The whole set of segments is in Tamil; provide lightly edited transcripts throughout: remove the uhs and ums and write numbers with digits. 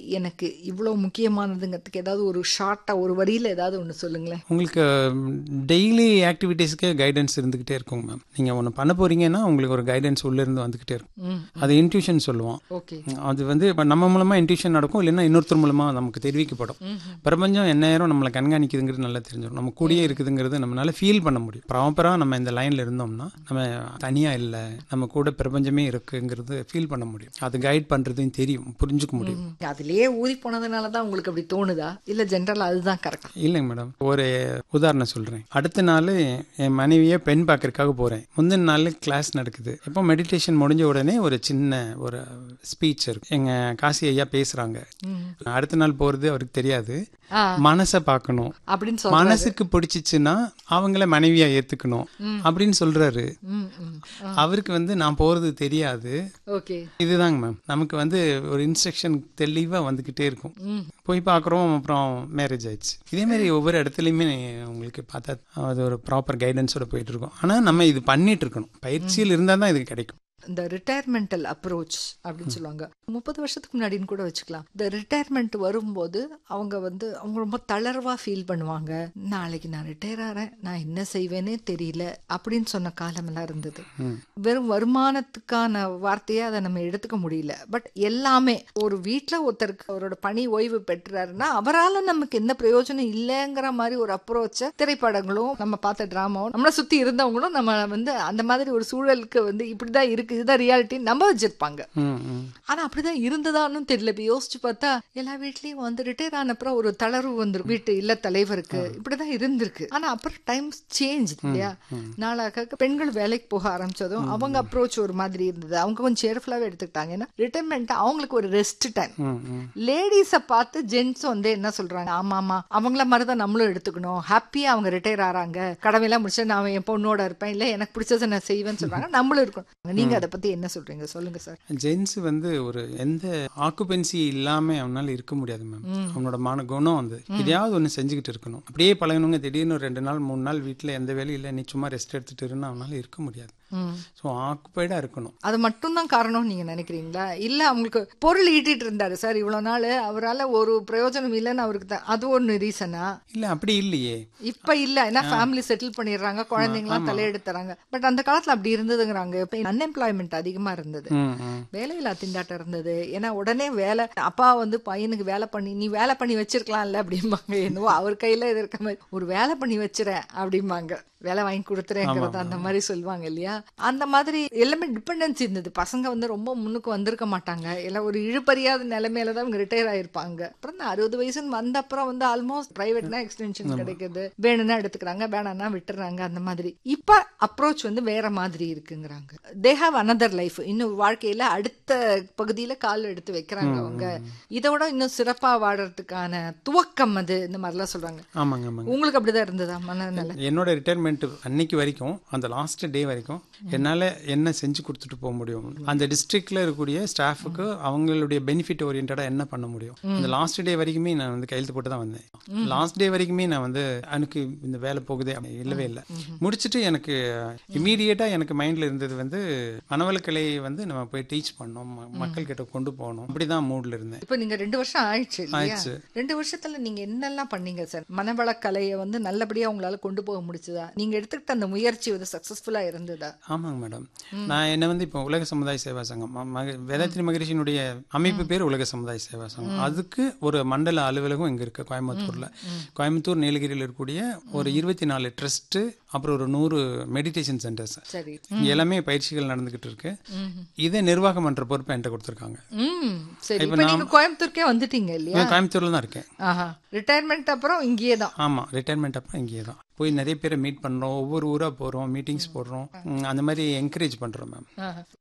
எனக்கு இவ்வளோ முக்கியமானதுங்கிறதுக்கு ஏதாவது ஒரு ஷார்ட்டாக ஒரு வரியில் ஏதாவது ஒன்று சொல்லுங்களேன். உங்களுக்கு டெய்லி ஆக்டிவிட்டீஸ்க்கு கைடன்ஸ் இருந்துகிட்டே இருக்கும் மேம். நீங்கள் ஒன்று பண்ண போறீங்கன்னா உங்களுக்கு ஒரு கைடன்ஸ் உள்ளேருந்து வந்துகிட்டே இருக்கும். அது இன்ட்யூஷன் சொல்லுவோம். ஓகே. அது வந்து இப்போ நம்ம மூலமாக இன்ட்யூஷன் நடக்கும், இல்லைன்னா இன்னொருத்தர் மூலமாக நமக்கு தெரிவிக்கப்படும். பிரபஞ்சம் எந்நேரம் நம்மளை கண்காணிக்குதுங்கிறது நல்லா தெரிஞ்சிடும். நம்ம கூடயே இருக்குதுங்கிறது நம்மளால ஃபீல் பண்ண முடியும். ப்ராப்பராக நம்ம இந்த லைனில் இருந்தோம்னா நம்ம தனியாக இல்லை, நம்ம கூட பிரபஞ்சமே இருக்குங்கிறது ஃபீல் பண்ண முடியும். அது கைட் பண்ணுறதுன்னு தெரியும், புரிஞ்சுக்க முடியும். அதுலேயே ஊறி போனதுனால தான் உங்களுக்கு அப்படி தோணுதா, இல்லை ஜென்ரலாக அதுதான் கரெக்டா? இல்லைங்க மேடம், ஒரு உதாரணம் சொல்கிறேன். அடுத்த நாள் என் மனைவியை பெண் பார்க்கறதுக்காக போகிறேன். முந்தின நாள் கிளாஸ் நடக்குது. இப்போ மெடிடேஷன் முடிஞ்ச உடனே ஒரு சின்ன ஒரு ஸ்பீச் இருக்கு. எங்கள் காசி ஐயா பேசுகிறாங்க. அடுத்த நாள் போகிறது அவருக்கு தெரியாது. மனசை பார்க்கணும் அப்படின்னு சொல்ல, மனசுக்கு பிடிச்சிச்சுன்னா அவங்கள மனைவியா ஏத்துக்கணும் அப்படின்னு சொல்றாரு. அவருக்கு வந்து நான் போறது தெரியாது. இதுதாங்க மேம், நமக்கு வந்து ஒரு இன்ஸ்ட்ரக்ஷன் தெளிவா வந்துகிட்டே இருக்கும். போய் பார்க்குறோம், அப்புறம் மேரேஜ் ஆயிடுச்சு. இதே மாதிரி ஒவ்வொரு இடத்துலையுமே உங்களுக்கு பார்த்தா அது ஒரு ப்ராப்பர் கைடன்ஸோட போயிட்டு இருக்கும். ஆனால் நம்ம இது பண்ணிட்டு இருக்கணும், பயிற்சியில் இருந்தால் தான் இது கிடைக்கும். இந்த ரிட்டையர்மெண்டல் அப்ரோச் அப்படின்னு சொல்லுவாங்க. 30 வருஷத்துக்கு முன்னாடின்னு கூட வச்சுக்கலாம். இந்த ரிட்டையர்மெண்ட் வரும்போது அவங்க ரொம்ப தளர்வா ஃபீல் பண்ணுவாங்க. நாளைக்கு நான் ரிட்டையர் ஆகிறேன், நான் என்ன செய்வேனே தெரியல அப்படின்னு சொன்ன காலமெல்லாம் இருந்தது. வெறும் வருமானத்துக்கான வார்த்தையை அதை நம்ம எடுத்துக்க முடியல. பட் எல்லாமே ஒரு வீட்டில் ஒருத்தருக்கு அவரோட பணி ஓய்வு பெற்றாருன்னா அவரால் நமக்கு எந்த பிரயோஜனம் இல்லைங்கிற மாதிரி ஒரு அப்ரோச்சை திரைப்படங்களும் நம்ம பார்த்த டிராமாவும் நம்மளை சுற்றி இருந்தவங்களும் நம்ம வந்து அந்த மாதிரி ஒரு சூழலுக்கு வந்து இப்படிதான் இருக்கு, இதுதான் ரியாலிட்டி நம்ப வச்சிருப்பாங்க. ஆனா அப்படிதான் இருந்ததான்னு தெரியல. இப்ப யோசிச்சு பார்த்தா எல்லா வீட்லயும் வந்து ரிட்டையர் ஆன அப்புறம் ஒரு தளர்வு வந்துருக்கு வீட்டு இல்ல தலைவருக்கு. இப்படிதான் இருந்திருக்கு. ஆனா அப்புறம் டைம்ஸ் சேஞ்ச் இல்லையா? நாளாக பெண்கள் வேலைக்கு போக ஆரம்பிச்சதும் அவங்க அப்ரோச் ஒரு மாதிரி இருந்தது. அவங்க கொஞ்சம் சேர்ஃபுல்லாவே எடுத்துக்கிட்டாங்க. ஏன்னா ரிட்டைர்மெண்ட் அவங்களுக்கு ஒரு ரெஸ்ட் டைம். லேடிஸை பார்த்து ஜென்ஸ் வந்து என்ன சொல்றாங்க, ஆமாமா அவங்கள மாதிரிதான் நம்மளும் எடுத்துக்கணும், ஹாப்பியா அவங்க ரிட்டையர் ஆறாங்க, கடமையெல்லாம் முடிச்சு நான் என் பொண்ணோட இருப்பேன், இல்ல எனக்கு பிடிச்சதை நான் செய்வேன்னு சொல்றாங்க, நம்மளும் இருக்கணும். நீங்க அதை பத்தி என்ன சொல்றீங்க, சொல்லுங்க சார். ஜென்ஸ் வந்து ஒரு எந்த ஆக்குபென்சி இல்லாம அவனால இருக்க முடியாது மேம். அவனோட மன குணம் வந்து எதையாவது ஒன்று செஞ்சுக்கிட்டு இருக்கணும். அப்படியே பழகணுங்க. திடீர்னு 2 நாள் 3 நாள் வீட்டில் எந்த வேலையும் இல்லை, நீ சும்மா ரெஸ்ட் எடுத்துட்டு இருந்தா அவனால இருக்க முடியாது. ஸோ ஆக்குபைடா இருக்கணும். அது மட்டும்தான் காரணம் நீங்க நினைக்கிறீங்களா? இல்ல அவங்களுக்கு பொருள் ஈட்டிட்டு இருந்தாரு சார் இவ்வளவு நாள், அவரால் ஒரு பிரயோஜனம் இல்லைன்னு அவருக்கு தான் அது ஒன்று ரீசனா? இல்ல அப்படி இல்லையே, இப்ப இல்ல. ஏன்னா ஃபேமிலி செட்டில் பண்ணிடுறாங்க, குழந்தைங்களாம் தலையெடுத்துறாங்க. பட் அந்த காலத்துல அப்படி இருந்ததுங்கிறாங்க. இப்ப அன்எம்ப்ளாய்மெண்ட் அதிகமா இருந்தது, வேலையில்லா திண்டாட்டம் இருந்தது. ஏன்னா உடனே வேலை, அப்பா வந்து பையனுக்கு வேலை பண்ணி நீ வேலை பண்ணி வச்சிருக்கலாம்ல அப்படிம்பாங்க. என்னவோ அவர் கையில இது இருக்க மாதிரி ஒரு வேலை பண்ணி வச்சிரேன் அப்படிம்பாங்க, வேலை வாங்கி கொடுத்துறேங்கிறது அந்த மாதிரி சொல்லுவாங்க இல்லையா? அந்த மாதிரி எல்லாமே டிபெண்டன்சி இருந்தது. பசங்க வந்து ரொம்ப முன்னுக்கு வந்திருக்க மாட்டாங்க, எல்லாம் ஒரு இழுபறியாத நிலைமையில தான் அவங்க ரிட்டையர் ஆயிருப்பாங்க. அப்புறம் 60 வயசுன்னு வந்த அப்புறம் வந்து ஆல்மோஸ்ட் பிரைவேட்னா எக்ஸ்டென்ஷன் கிடைக்குது, வேணும்னா எடுத்துக்கிறாங்க, வேணாம்னா விட்டுறாங்க. அந்த மாதிரி இப்ப அப்ரோச் வந்து வேற மாதிரி இருக்குங்கிறாங்க. தே ஹாவ் அனதர் லைஃப், இன்னும் வாழ்க்கையில அடுத்த பகுதியில கால் எடுத்து வைக்கிறாங்க. அவங்க இதோட இன்னும் சிறப்பா வாழறதுக்கான துவக்கம் அது, இந்த மாதிரிலாம் சொல்றாங்க. உங்களுக்கு அப்படிதான் இருந்ததா மனநிலை? என்னோட ரிட்டையர்மெண்ட் அன்னைக்கு வரைக்கும், அந்த லாஸ்ட் டே வரைக்கும் என்னால் என்ன செஞ்சு கொடுத்துட்டு போக முடியும், அந்த டிஸ்ட்ரிக்ட்ல இருக்கக்கூடிய ஸ்டாஃபுக்கு அவங்களுடைய பெனிஃபிட் ஓரியன்டா என்ன பண்ண முடியும், அந்த லாஸ்ட் டே வரைக்குமே நான் வந்து கையெழுத்து போட்டு தான் வந்தேன். லாஸ்ட் டே வரைக்குமே நான் வந்து எனக்கு இந்த வேலை போகுதே இல்லவே இல்லை. முடிச்சுட்டு எனக்கு இமீடியட்டா எனக்கு மைண்ட்ல இருந்தது வந்து மனவளக்கலையை வந்து நம்ம போய் டீச் பண்ணோம், மக்கள் கிட்ட கொண்டு போகணும், அப்படிதான் மூட்ல இருந்தேன். இப்போ நீங்க 2 வருஷம் ஆயிடுச்சு. 2 வருஷத்துல நீங்க என்னெல்லாம் பண்ணீங்க சார்? மனவளக்கலையை வந்து நல்லபடியா உங்களால கொண்டு போக முடிச்சதா? நீங்க எடுத்துக்கிட்ட அந்த முயற்சி வந்து சக்சஸ்ஃபுல்லா இருந்ததா? ஆமாங்க மேடம். நான் என்ன வந்து இப்போ உலக சமுதாய சேவா சங்கம், வேதாத்ரி மகரிஷியினுடைய அமைப்பு பேர் உலக சமுதாய சேவா சங்கம். அதுக்கு ஒரு மண்டல அலுவலகம் இங்க இருக்கு கோயம்புத்தூர்ல. கோயம்புத்தூர் நீலகிரியில் இருக்கக்கூடிய ஒரு 24 ட்ரஸ்ட், அப்புறம் ஒரு 100 மெடிடேஷன் சென்டர்ஸ், இங்க எல்லாமே பயிற்சிகள் நடந்துகிட்டு இருக்கு. இதை நிர்வாகம் பண்ற பொறுப்பை என்கிட்ட கொடுத்துருக்காங்க. கோயம்புத்தூருக்கே வந்துட்டீங்க இல்லையா? கோயம்புத்தூர்ல தான் இருக்கேன். ரிட்டையர்மெண்ட் அப்புறம் இங்கேயே தான்? ஆமா, ரிட்டையர்மெண்ட் அப்புறம் இங்கேயே தான். போய் நிறைய பேரை மீட் பண்றோம், ஒவ்வொரு ஊரா போறோம், மீட்டிங்ஸ் போடுறோம், அந்த மாதிரி என்கரேஜ் பண்றோம் மேம்.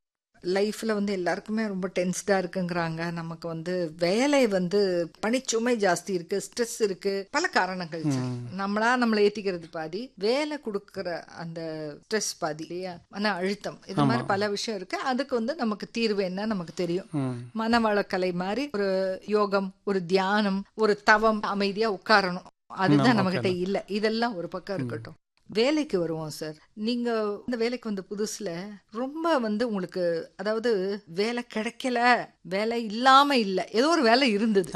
லைஃப்ல வந்து எல்லாருக்குமே ரொம்ப டென்ஸ்டா இருக்குங்கிறாங்க. நமக்கு வந்து வேலை வந்து பணிச்சுமை ஜாஸ்தி இருக்கு, ஸ்ட்ரெஸ் இருக்கு, பல காரணங்கள். நம்மளை ஏத்திக்கிறது பாதி, வேலை கொடுக்கற அந்த ஸ்ட்ரெஸ் பாதி இல்லையா, மன அழுத்தம், இது மாதிரி பல விஷயம் இருக்கு. அதுக்கு வந்து நமக்கு தீர்வு என்ன நமக்கு தெரியும். மனவளக்கலை மாதிரி ஒரு யோகம், ஒரு தியானம், ஒரு தவம், அமைதியா உட்காரணும், அதுதான் நம்ம கிட்ட இல்ல. இதெல்லாம் ஒரு பக்கம் இருக்கட்டும். வேலைக்கு வருவோம் சார். நீங்க இந்த வேலைக்கு வந்த புதுசுல ரொம்ப வந்து உங்களுக்கு, அதாவது வேலை கிடைக்கல, வேலை இல்லாம இல்ல, ஏதோ ஒரு வேலை இருந்தது.